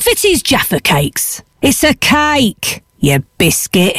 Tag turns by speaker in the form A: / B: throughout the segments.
A: it is Jaffa Cakes. It's a cake, you biscuit.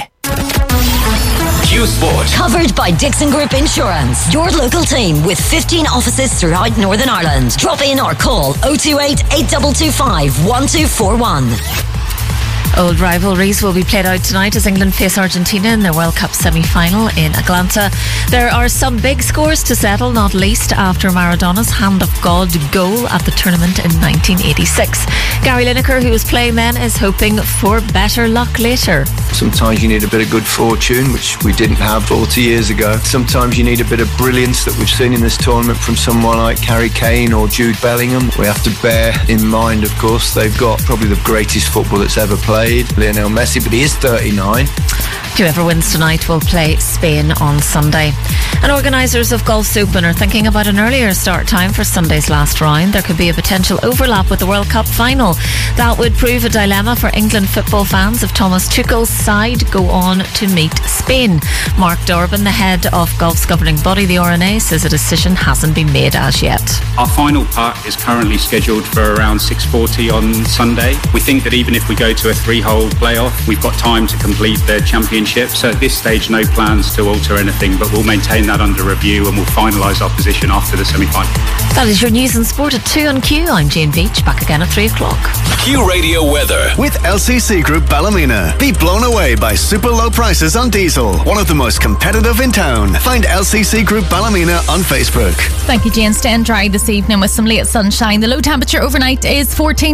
B: Q Sport.
C: Covered by Dixon Group Insurance. Your local team with 15 offices throughout Northern Ireland. Drop in or call 028 8225 1241.
D: Old rivalries will be played out tonight as England face Argentina in their World Cup semi-final in Atlanta. There are some big scores to settle, not least after Maradona's Hand of God goal at the tournament in 1986. Gary Lineker, who was playing then, is hoping for better luck later.
E: Sometimes you need a bit of good fortune, which we didn't have 40 years ago. Sometimes you need a bit of brilliance that we've seen in this tournament from someone like Harry Kane or Jude Bellingham. We have to bear in mind, of course, they've got probably the greatest football that's ever played, Lionel Messi, but he is 39.
D: Whoever wins tonight will play Spain on Sunday. And organisers of Golf's Open are thinking about an earlier start time for Sunday's last round. There could be a potential overlap with the World Cup final. That would prove a dilemma for England football fans if Thomas Tuchel's side go on to meet Spain. Mark Dorban, the head of Golf's governing body, the R&A, says a decision hasn't been made as yet.
F: Our final putt is currently scheduled for around 6:40 on Sunday. We think that even if we go to a 3-hole playoff, we've got time to complete the championship. So at this stage, no plans to alter anything, but we'll maintain that under review and we'll finalise our position after the semi-final.
D: That is your news and sport at 2 on Q. I'm Jane Beach, back again at 3 o'clock.
B: Q Radio weather.
G: With LCC Group Ballymena. Be blown away by super low prices on diesel. One of the most competitive in town. Find LCC Group Ballymena on Facebook.
H: Thank you, Jane. Staying dry this evening with some late sunshine. The low temperature overnight is 14